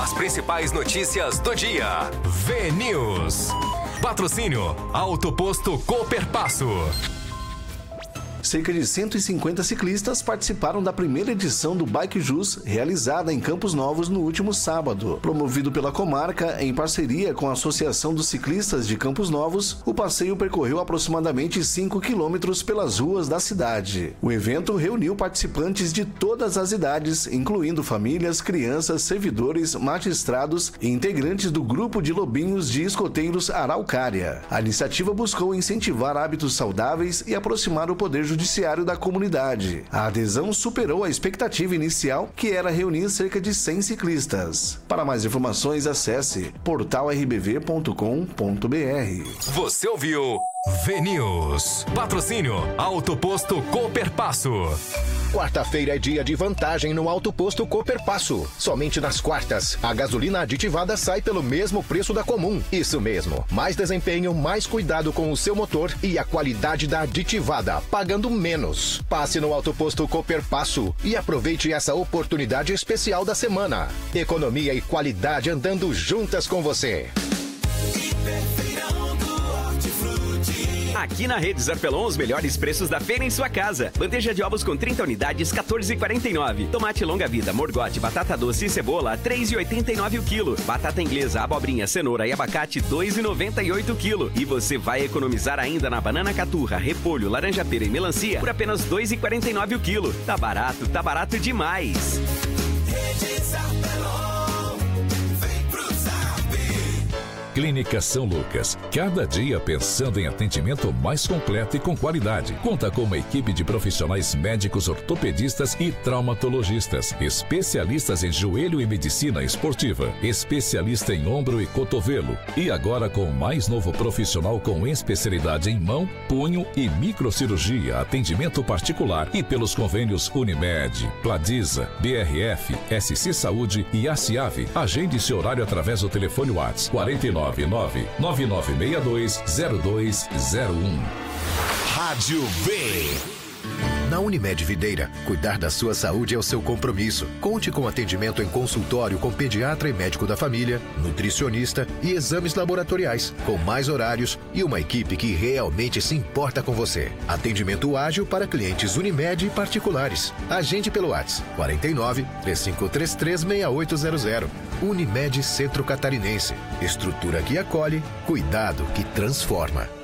As principais notícias do dia. VNews. Patrocínio Auto Posto Cooperpasso. Cerca de 150 ciclistas participaram da primeira edição do Bike Jus, realizada em Campos Novos no último sábado. Promovido pela comarca, em parceria com a Associação dos Ciclistas de Campos Novos, o passeio percorreu aproximadamente 5 quilômetros pelas ruas da cidade. O evento reuniu participantes de todas as idades, incluindo famílias, crianças, servidores, magistrados e integrantes do grupo de lobinhos de escoteiros Araucária. A iniciativa buscou incentivar hábitos saudáveis e aproximar o poder judiciário da comunidade. A adesão superou a expectativa inicial, que era reunir cerca de 100 ciclistas. Para mais informações, acesse portalrbv.com.br. Você ouviu VNews. Patrocínio Auto Posto Cooperpasso. Quarta-feira é dia de vantagem no Auto Posto Cooperpasso. Somente nas quartas, a gasolina aditivada sai pelo mesmo preço da comum. Isso mesmo, mais desempenho, mais cuidado com o seu motor e a qualidade da aditivada, pagando menos. Passe no Auto Posto Cooperpasso e aproveite essa oportunidade especial da semana. Economia e qualidade andando juntas com você. Aqui na Rede Zarpelon, os melhores preços da feira em sua casa. Bandeja de ovos com 30 unidades, R$ 14,49. Tomate longa-vida, morgote, batata doce e cebola, R$ 3,89 o quilo. Batata inglesa, abobrinha, cenoura e abacate, R$ 2,98 o quilo. E você vai economizar ainda na banana caturra, repolho, laranja-pera e melancia por apenas R$ 2,49 o quilo. Tá barato demais. Rede Zarpelon. Clínica São Lucas, cada dia pensando em atendimento mais completo e com qualidade. Conta com uma equipe de profissionais médicos ortopedistas e traumatologistas, especialistas em joelho e medicina esportiva, especialista em ombro e cotovelo. E agora com o mais novo profissional com especialidade em mão, punho e microcirurgia, atendimento particular e pelos convênios Unimed, Pladiza, BRF, SC Saúde e ACIAV. Agende seu horário através do telefone WhatsApp 499-9962-0201. Rádio V. Na Unimed Videira, cuidar da sua saúde é o seu compromisso. Conte com atendimento em consultório com pediatra e médico da família, nutricionista e exames laboratoriais, com mais horários e uma equipe que realmente se importa com você. Atendimento ágil para clientes Unimed e particulares. Agende pelo WhatsApp 49-3533-6800. Unimed Centro Catarinense. Estrutura que acolhe, cuidado que transforma.